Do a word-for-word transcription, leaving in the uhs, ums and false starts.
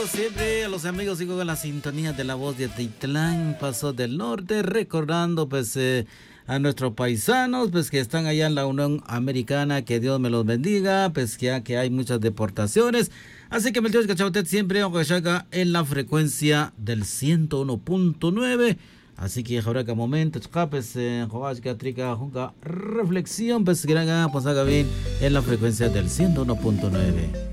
siempre a los amigos sigo con la sintonía de la voz de Atitlán, Paso del Norte, recordando pues eh, a nuestros paisanos pues que están allá en la Unión Americana, que Dios me los bendiga, pues que ya que hay muchas deportaciones, así que me digo que usted siempre en la frecuencia del ciento uno punto nueve. Así que ahora que momento, pues, reflexión, pues, que haga bien en la frecuencia del ciento uno punto nueve.